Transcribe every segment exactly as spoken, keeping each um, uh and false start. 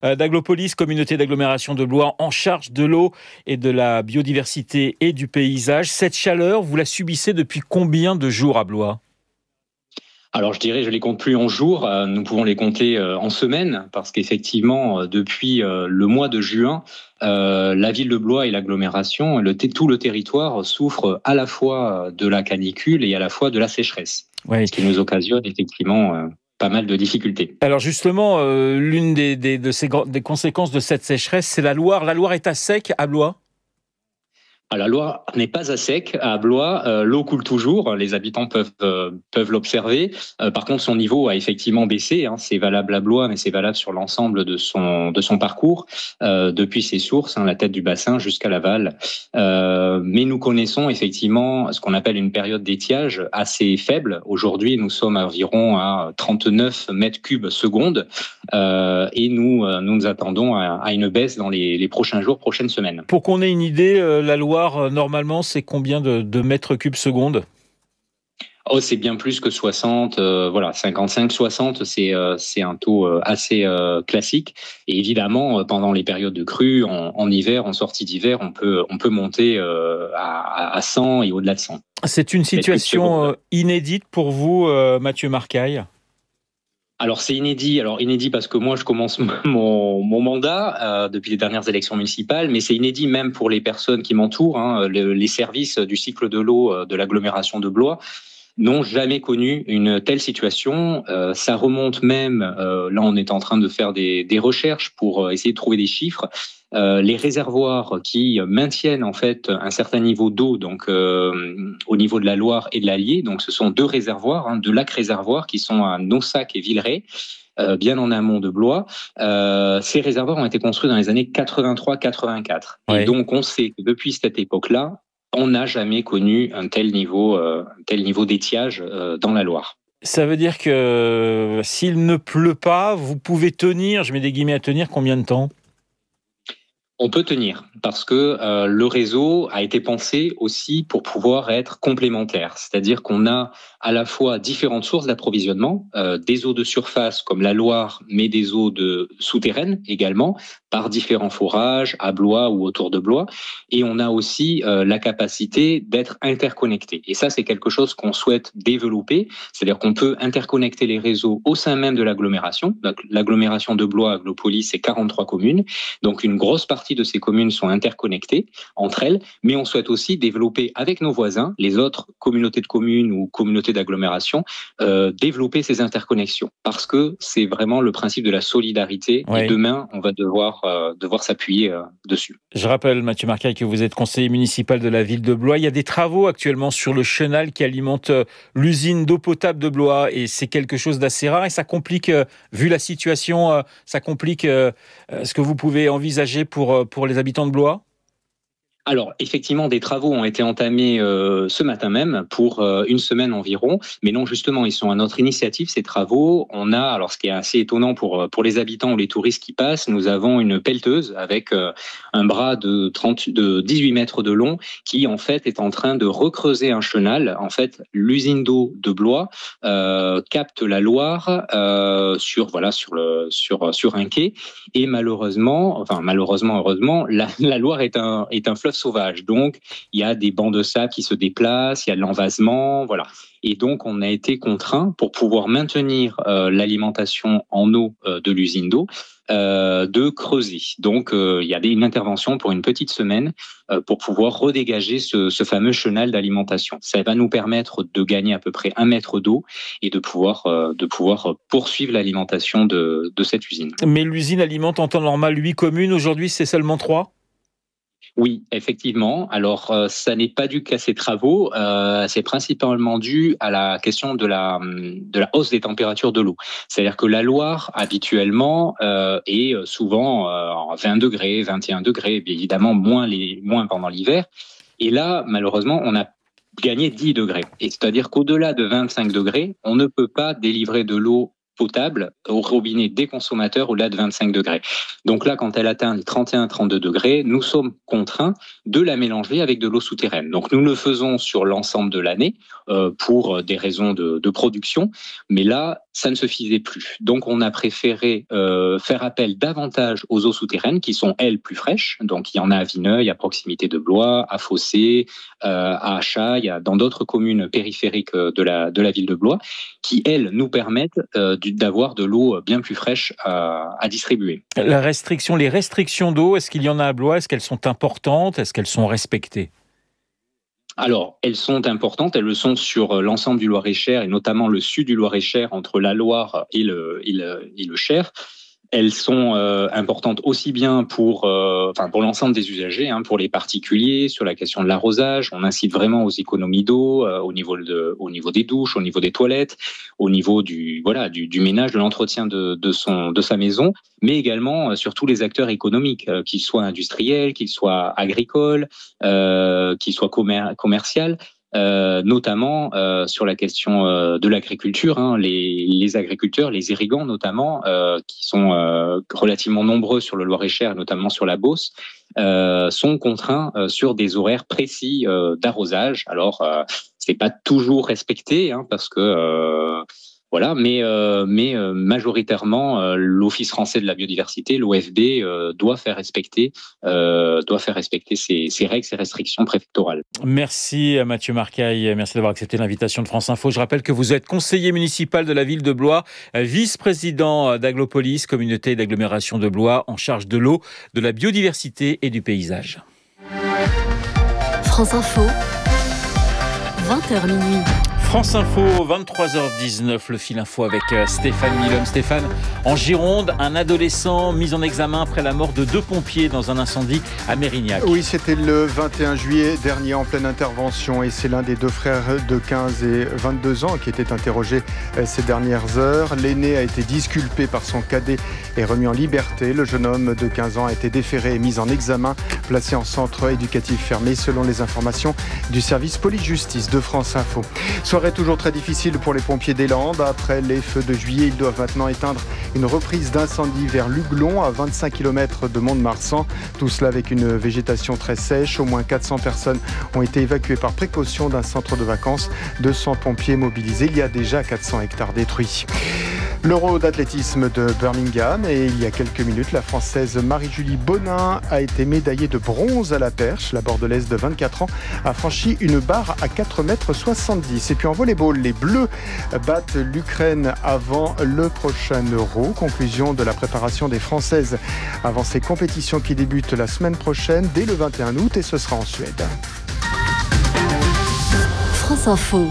Euh, D'Aglopolis, communauté d'agglomération de Blois en charge de l'eau et de la biodiversité et du paysage. Cette chaleur, vous la subissez depuis combien de jours à Blois ? Alors je dirais, je les compte plus en jours, euh, nous pouvons les compter euh, en semaines, parce qu'effectivement, euh, depuis euh, le mois de juin, euh, la ville de Blois et l'agglomération, le, tout le territoire souffre à la fois de la canicule et à la fois de la sécheresse, Oui. ce qui nous occasionne effectivement euh, pas mal de difficultés. Alors justement, euh, l'une des, des, de ces, des conséquences de cette sécheresse, c'est la Loire. La Loire est à sec à Blois ? Alors, la Loire n'est pas à sec. À Blois, euh, l'eau coule toujours. Les habitants peuvent euh, peuvent l'observer. Euh, par contre, son niveau a effectivement baissé. Hein. C'est valable à Blois, mais c'est valable sur l'ensemble de son de son parcours, euh, depuis ses sources, hein, la tête du bassin jusqu'à l'aval. Euh, mais nous connaissons effectivement ce qu'on appelle une période d'étiage assez faible. Aujourd'hui, nous sommes à environ à trente-neuf mètres cubes secondes, euh, et nous euh, nous nous attendons à, à une baisse dans les, les prochains jours, prochaines semaines. Pour qu'on ait une idée, euh, la Loire, euh, normalement, c'est combien de, de mètres cubes secondes ? Oh, c'est bien plus que soixante, euh, voilà, cinquante-cinq, soixante, c'est euh, c'est un taux euh, assez euh, classique. Et évidemment, euh, pendant les périodes de crue, en, en hiver, en sortie d'hiver, on peut on peut monter euh, à, à cent et au-delà de cent. C'est une situation euh, inédite pour vous, euh, Mathieu Marcaille ? Alors c'est inédit, alors inédit parce que moi je commence mon, mon mandat euh, depuis les dernières élections municipales, mais c'est inédit même pour les personnes qui m'entourent, hein, le, les services du cycle de l'eau euh, de l'agglomération de Blois n'ont jamais connu une telle situation. Euh, ça remonte même, euh, là on est en train de faire des, des recherches pour essayer de trouver des chiffres. Euh, les réservoirs qui maintiennent en fait un certain niveau d'eau, donc euh, au niveau de la Loire et de l'Allier. Donc ce sont deux réservoirs, hein, deux lacs réservoirs qui sont à Naussac et Villeray, euh, bien en amont de Blois. Euh, ces réservoirs ont été construits dans les années quatre-vingt-trois quatre-vingt-quatre. Ouais. Et donc on sait que depuis cette époque-là, on n'a jamais connu un tel niveau, euh, un tel niveau d'étiage euh, dans la Loire. Ça veut dire que s'il ne pleut pas, vous pouvez tenir, je mets des guillemets à tenir, combien de temps ? On peut tenir parce que euh, le réseau a été pensé aussi pour pouvoir être complémentaire, c'est-à-dire qu'on a à la fois différentes sources d'approvisionnement, euh, des eaux de surface comme la Loire, mais des eaux de souterraines également, par différents forages à Blois ou autour de Blois, et on a aussi euh, la capacité d'être interconnecté. Et ça, c'est quelque chose qu'on souhaite développer, c'est-à-dire qu'on peut interconnecter les réseaux au sein même de l'agglomération. Donc, l'agglomération de Blois, Aglopolis, c'est quarante-trois communes, donc une grosse partie de ces communes sont interconnectées entre elles, mais on souhaite aussi développer avec nos voisins, les autres communautés de communes ou communautés d'agglomération, euh, développer ces interconnexions, parce que c'est vraiment le principe de la solidarité, Oui. Et demain, on va devoir, euh, devoir s'appuyer euh, dessus. Je rappelle, Mathieu Marcaille, que vous êtes conseiller municipal de la ville de Blois. Il y a des travaux actuellement sur le chenal qui alimente l'usine d'eau potable de Blois, et c'est quelque chose d'assez rare, et ça complique, euh, vu la situation, euh, ça complique euh, ce que vous pouvez envisager pour, pour les habitants de Blois ? Alors, effectivement, des travaux ont été entamés euh, ce matin même pour euh, une semaine environ. Mais non, justement, ils sont à notre initiative, ces travaux. On a, alors ce qui est assez étonnant pour, pour les habitants ou les touristes qui passent, nous avons une pelleteuse avec euh, un bras de, trente, de dix-huit mètres de long qui, en fait, est en train de recreuser un chenal. En fait, l'usine d'eau de Blois euh, capte la Loire euh, sur, voilà, sur, le, sur, sur un quai. Et malheureusement, enfin malheureusement, heureusement, la, la Loire est un, est un fleuve sauvage. Donc, il y a des bancs de sable qui se déplacent, il y a de l'envasement, voilà. Et donc, on a été contraint pour pouvoir maintenir euh, l'alimentation en eau euh, de l'usine d'eau, euh, de creuser. Donc, euh, il y a des, une intervention pour une petite semaine euh, pour pouvoir redégager ce, ce fameux chenal d'alimentation. Ça va nous permettre de gagner à peu près un mètre d'eau et de pouvoir, euh, de pouvoir poursuivre l'alimentation de, de cette usine. Mais l'usine alimente en temps normal huit communes. Aujourd'hui, c'est seulement trois ? Oui, effectivement. Alors, euh, ça n'est pas dû qu'à ces travaux. Euh, c'est principalement dû à la question de la de la hausse des températures de l'eau. C'est-à-dire que la Loire habituellement euh, est souvent euh, vingt degrés, vingt et un degrés, bien évidemment moins les moins pendant l'hiver. Et là, malheureusement, on a gagné dix degrés. Et c'est-à-dire qu'au-delà de vingt-cinq degrés, on ne peut pas délivrer de l'eau potable au robinet des consommateurs au-delà de vingt-cinq degrés. Donc là, quand elle atteint les trente et un trente-deux degrés, nous sommes contraints de la mélanger avec de l'eau souterraine. Donc nous le faisons sur l'ensemble de l'année euh, pour des raisons de, de production, mais là, ça ne se faisait plus. Donc, on a préféré euh, faire appel davantage aux eaux souterraines qui sont, elles, plus fraîches. Donc, il y en a à Vineuil, à proximité de Blois, à Fossé, euh, à Achat, il y a dans d'autres communes périphériques de la, de la ville de Blois, qui, elles, nous permettent euh, d'avoir de l'eau bien plus fraîche à, à distribuer. La restriction, les restrictions d'eau, est-ce qu'il y en a à Blois? Est-ce qu'elles sont importantes? Est-ce qu'elles sont respectées? Alors, elles sont importantes, elles le sont sur l'ensemble du Loir-et-Cher et notamment le sud du Loir-et-Cher entre la Loire et le, et le, et le Cher. Elles sont euh, importantes aussi bien pour, euh, enfin pour l'ensemble des usagers, hein, pour les particuliers, sur la question de l'arrosage. On incite vraiment aux économies d'eau euh, au niveau de, au niveau des douches, au niveau des toilettes, au niveau du, voilà, du, du ménage, de l'entretien de, de son, de sa maison, mais également euh, sur tous les acteurs économiques, euh, qu'ils soient industriels, qu'ils soient agricoles, euh, qu'ils soient commer- commerciaux. Euh, notamment euh, sur la question euh, de l'agriculture, hein, les, les agriculteurs, les irrigants notamment, euh, qui sont euh, relativement nombreux sur le Loir-et-Cher, notamment sur la Beauce, euh, sont contraints euh, sur des horaires précis euh, d'arrosage. Alors, euh, c'est pas toujours respecté, hein, parce que euh, voilà, mais euh, mais euh, majoritairement, euh, l'Office français de la biodiversité, l'O F B, euh, doit faire respecter euh, doit faire respecter ces, ces règles, ces restrictions préfectorales. Merci à Mathieu Marcaille, merci d'avoir accepté l'invitation de France Info. Je rappelle que vous êtes conseiller municipal de la ville de Blois, vice-président d'Aglopolis, communauté d'agglomération de Blois, en charge de l'eau, de la biodiversité et du paysage. France Info, vingt heures minuit. France Info, vingt-trois heures dix-neuf, le fil info avec Stéphane Milon. Stéphane, en Gironde, un adolescent mis en examen après la mort de deux pompiers dans un incendie à Mérignac. Oui, c'était le vingt et un juillet dernier en pleine intervention et c'est l'un des deux frères de quinze et vingt-deux ans qui était interrogé ces dernières heures. L'aîné a été disculpé par son cadet et remis en liberté. Le jeune homme de quinze ans a été déféré et mis en examen, placé en centre éducatif fermé selon les informations du service police-justice de France Info. Soirée toujours très difficile pour les pompiers des Landes. Après les feux de juillet, ils doivent maintenant éteindre une reprise d'incendie vers Luglon, à vingt-cinq kilomètres de Mont-de-Marsan. Tout cela avec une végétation très sèche. Au moins quatre cents personnes ont été évacuées par précaution d'un centre de vacances. deux cents pompiers mobilisés. Il y a déjà quatre cents hectares détruits. L'Euro d'athlétisme de Birmingham et il y a quelques minutes, la Française Marie-Julie Bonin a été médaillée de bronze à la perche. La Bordelaise de vingt-quatre ans a franchi une barre à quatre mètres soixante-dix. Et puis en volleyball, les Bleus battent l'Ukraine avant le prochain Euro. Conclusion de la préparation des Françaises avant ces compétitions qui débutent la semaine prochaine dès le vingt et un août et ce sera en Suède. France Info.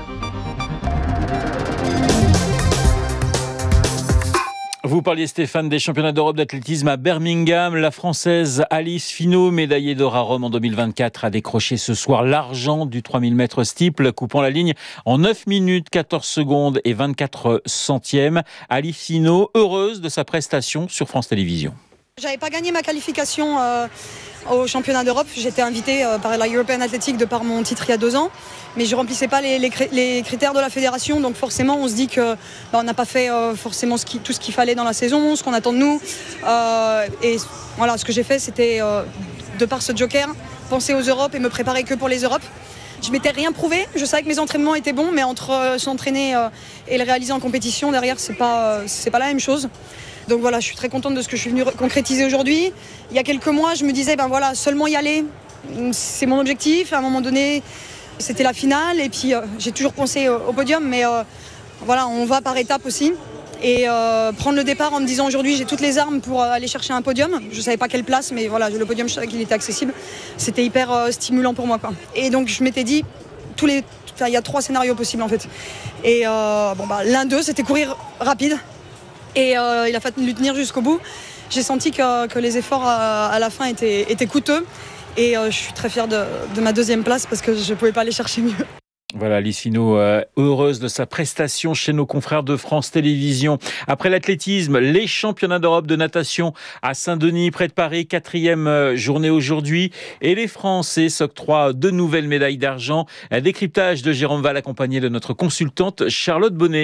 Vous parliez, Stéphane, des championnats d'Europe d'athlétisme à Birmingham. La Française Alice Finot, médaillée d'or à Rome en deux mille vingt-quatre, a décroché ce soir l'argent du trois mille mètres steeple, coupant la ligne en neuf minutes quatorze secondes et vingt-quatre centièmes. Alice Finot, heureuse de sa prestation sur France Télévisions. J'avais pas gagné ma qualification euh, au championnat d'Europe. J'étais invitée euh, par la European Athletic de par mon titre il y a deux ans. Mais je remplissais pas les, les, les critères de la fédération. Donc forcément, on se dit que bah, on n'a pas fait euh, forcément ce qui, tout ce qu'il fallait dans la saison, ce qu'on attend de nous. Euh, et voilà, ce que j'ai fait, c'était, euh, de par ce joker, penser aux Europes et me préparer que pour les Europes. Je m'étais rien prouvé. Je savais que mes entraînements étaient bons, mais entre euh, s'entraîner euh, et le réaliser en compétition, derrière, c'est pas, euh, c'est pas la même chose. Donc voilà, je suis très contente de ce que je suis venue concrétiser aujourd'hui. Il y a quelques mois, je me disais, ben voilà, seulement y aller, c'est mon objectif. À un moment donné, c'était la finale. Et puis, euh, j'ai toujours pensé euh, au podium. Mais euh, voilà, on va par étapes aussi. Et euh, prendre le départ en me disant, aujourd'hui, j'ai toutes les armes pour euh, aller chercher un podium. Je ne savais pas quelle place, mais voilà, le podium, je savais qu'il était accessible. C'était hyper euh, stimulant pour moi, quoi. Et donc, je m'étais dit, tous les, enfin, il y a trois scénarios possibles, en fait. Et euh, bon, bah, l'un d'eux, c'était courir rapide. Et euh, il a fallu tenir jusqu'au bout. J'ai senti que, que les efforts à, à la fin étaient, étaient coûteux. Et euh, je suis très fière de, de ma deuxième place parce que je ne pouvais pas aller chercher mieux. Voilà, Alice Finot, euh, heureuse de sa prestation chez nos confrères de France Télévisions. Après l'athlétisme, les championnats d'Europe de natation à Saint-Denis, près de Paris, quatrième journée aujourd'hui. Et les Français s'octroient de nouvelles médailles d'argent. Un décryptage de Jérôme Val accompagné de notre consultante Charlotte Bonnet.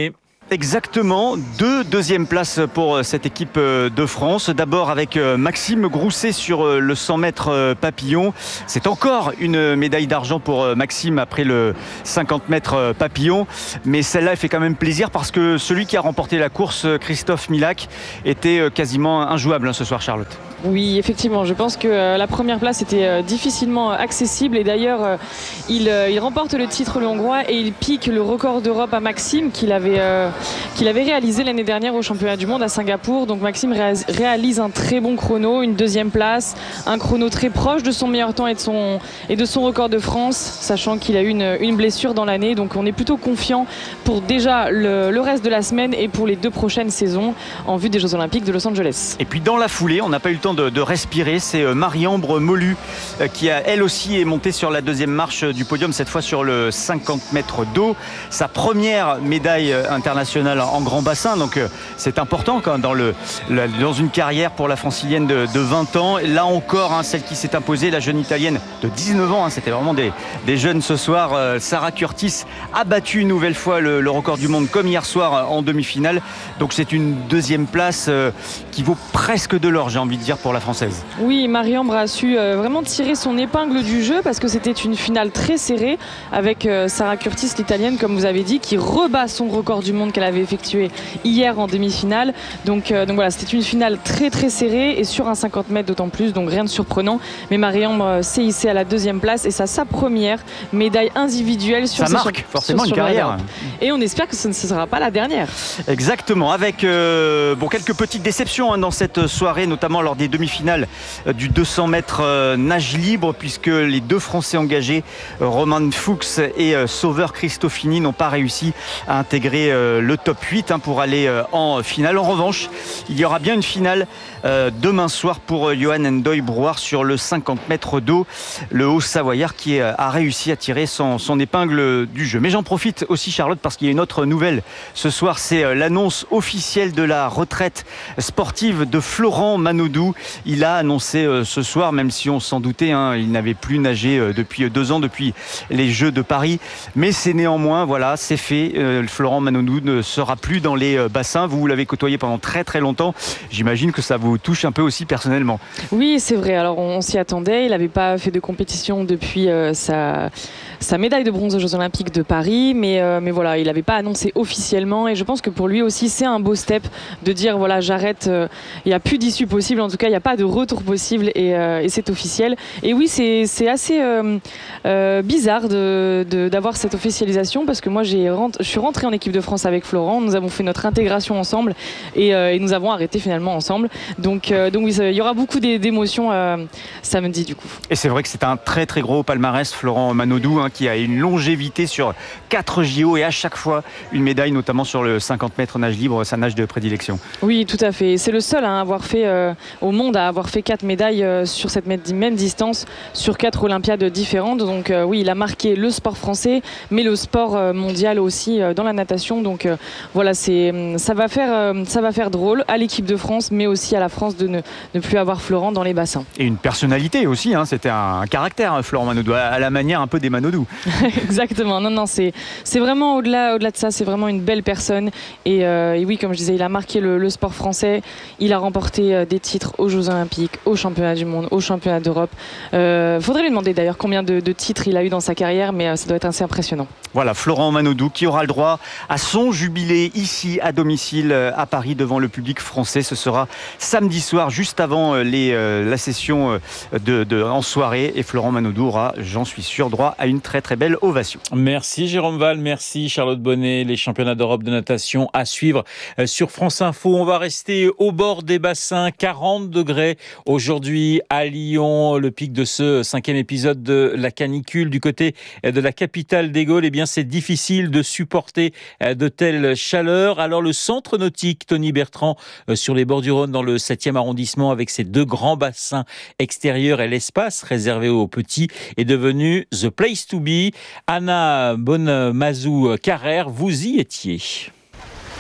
Exactement, deux deuxièmes places pour cette équipe de France. D'abord avec Maxime Grousset sur le cent mètres papillon. C'est encore une médaille d'argent pour Maxime après le cinquante mètres papillon. Mais celle-là, elle fait quand même plaisir parce que celui qui a remporté la course, Christophe Milak, était quasiment injouable ce soir, Charlotte. Oui, effectivement, je pense que la première place était difficilement accessible et d'ailleurs il, il remporte le titre le hongrois et il pique le record d'Europe à Maxime qu'il avait, euh, qu'il avait réalisé l'année dernière au championnat du monde à Singapour. Donc Maxime réalise un très bon chrono, une deuxième place, un chrono très proche de son meilleur temps et de son, et de son record de France, sachant qu'il a eu une, une blessure dans l'année. Donc on est plutôt confiant pour déjà le, le reste de la semaine et pour les deux prochaines saisons en vue des Jeux Olympiques de Los Angeles. Et puis dans la foulée, on n'a pas eu le temps de, de respirer, c'est Marie-Ambre Molu qui a elle aussi est montée sur la deuxième marche du podium, cette fois sur le cinquante mètres d'eau. Sa première médaille internationale en grand bassin, donc c'est important quand dans, le, dans une carrière pour la francilienne de, de vingt ans. Là encore, hein, celle qui s'est imposée, la jeune italienne de dix-neuf ans, hein, c'était vraiment des, des jeunes ce soir. Euh, Sarah Curtis a battu une nouvelle fois le, le record du monde comme hier soir en demi-finale. Donc c'est une deuxième place euh, qui vaut presque de l'or, j'ai envie de dire, pour la française. Oui, Marie-Ambre a su euh, vraiment tirer son épingle du jeu parce que c'était une finale très serrée avec euh, Sarah Curtis, l'italienne, comme vous avez dit, qui rebat son record du monde qu'elle avait effectué hier en demi-finale. Donc, euh, donc voilà, c'était une finale très très serrée et sur un cinquante mètres d'autant plus, donc rien de surprenant. Mais Marie-Ambre euh, s'est hissée à la deuxième place et ça sa première médaille individuelle sur ça marque sur, forcément sur, une carrière. Et on espère que ce ne sera pas la dernière. Exactement, avec euh, bon, quelques petites déceptions hein, dans cette soirée, notamment lors des demi-finales euh, du deux cents mètres euh, nage libre, puisque les deux Français engagés, euh, Roman Fuchs et euh, Sauveur Christofini, n'ont pas réussi à intégrer euh, le top huit hein, pour aller euh, en finale. En revanche, il y aura bien une finale euh, demain soir pour euh, Johan Ndoye Brouard sur le cinquante mètres d'eau, le Haut-Savoyard qui euh, a réussi à tirer son, son épingle du jeu. Mais j'en profite aussi, Charlotte, parce qu'il y a une autre nouvelle ce soir, c'est euh, l'annonce officielle de la retraite sportive de Florent Manodou. Il a annoncé euh, ce soir, même si on s'en doutait, hein, il n'avait plus nagé euh, depuis deux ans, depuis les Jeux de Paris. Mais c'est néanmoins, voilà, c'est fait. Euh, Florent Manodou ne sera plus dans les euh, bassins. Vous, vous l'avez côtoyé pendant très très longtemps. J'imagine que ça vous touche un peu aussi personnellement. Oui, c'est vrai. Alors on, on s'y attendait. Il n'avait pas fait de compétition depuis euh, sa, sa médaille de bronze aux Jeux Olympiques de Paris. Mais, euh, mais voilà, il n'avait pas annoncé officiellement. Et je pense que pour lui aussi, c'est un beau step de dire voilà, j'arrête. Euh, il n'y a plus d'issue possible. En tout cas, il n'y a pas de retour possible. Et, euh, et c'est officiel. Et oui, c'est, c'est assez euh, euh, bizarre de, de, d'avoir cette officialisation parce que moi, j'ai rentre, je suis rentrée en équipe de France avec Florent. Nous avons fait notre intégration ensemble et, euh, et nous avons arrêté finalement ensemble. Donc, euh, donc oui, il y aura beaucoup d'émotions euh, samedi du coup. Et c'est vrai que c'est un très très gros palmarès, Florent Manodou, hein, qui a une longévité sur quatre J O et à chaque fois une médaille, notamment sur le cinquante mètres nage libre, sa nage de prédilection. Oui, tout à fait. C'est le seul hein, à avoir fait euh, au monde à avoir fait quatre médailles euh, sur cette même distance sur quatre Olympiades différentes. Donc euh, oui, il a marqué le sport français, mais le sport euh, mondial aussi euh, dans la natation. Donc euh, voilà, c'est ça va faire euh, ça va faire drôle à l'équipe de France, mais aussi à la France de ne, ne plus avoir Florent dans les bassins. Et une personnalité aussi, hein, c'était un, un caractère, Florent Manodou, à la manière un peu des Manodou. Exactement. Non, non, c'est c'est vraiment au-delà au-delà de ça, c'est vraiment une belle personne. Et, euh, et oui, comme je disais, il a marqué le, le sport français. Il a remporté euh, des titres aux Jeux Olympiques, aux Championnats du monde, aux Championnats d'Europe. Euh, faudrait lui demander d'ailleurs combien de, de titres il a eu dans sa carrière, mais euh, ça doit être assez impressionnant. Voilà, Florent Manodou qui aura le droit à son jubilé ici à domicile à Paris devant le public français. Ce sera samedi soir, juste avant les, euh, la session de, de, en soirée. Et Florent Manodou aura, j'en suis sûr, droit à une très très belle ovation. Merci Jérôme Val, merci Charlotte Bonnet. Les championnats d'Europe de natation à suivre sur France Info. On va rester au bord des bassins, quarante degrés aujourd'hui à Lyon. Le pic de ce cinquième épisode de la canicule du côté de la capitale des Gaules. Eh bien, c'est difficile de supporter de telles chaleurs. Alors, le centre nautique Tony Bertrand sur les bords du Rhône dans le septième arrondissement avec ses deux grands bassins extérieurs et l'espace réservé aux petits est devenu the place to be. Anna Bonnemazou-Carrère, vous y étiez.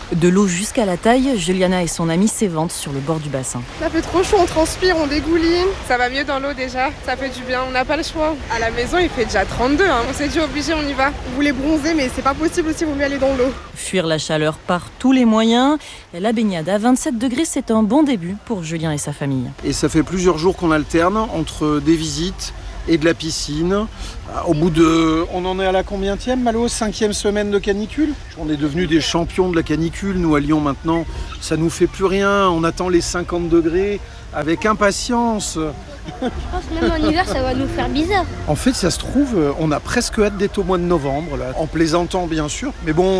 De l'eau jusqu'à la taille, Juliana et son amie s'éventent sur le bord du bassin. Ça fait trop chaud, on transpire, on dégouline. Ça va mieux dans l'eau déjà, ça fait du bien, on n'a pas le choix. À la maison, il fait déjà trente-deux, hein. On s'est dit obligé, on y va. Vous voulez bronzer, mais c'est pas possible aussi, vous mieux aller dans l'eau. Fuir la chaleur par tous les moyens. La baignade à vingt-sept degrés, c'est un bon début pour Julien et sa famille. Et ça fait plusieurs jours qu'on alterne entre des visites et de la piscine. Au bout de... On en est à la combienième, Malo ? Cinquième semaine de canicule ? On est devenus des champions de la canicule. Nous, à Lyon, maintenant, ça nous fait plus rien. On attend les cinquante degrés avec impatience. Je pense que même en hiver, ça va nous faire bizarre. En fait, ça se trouve, on a presque hâte d'être au mois de novembre, là. En plaisantant, bien sûr. Mais bon,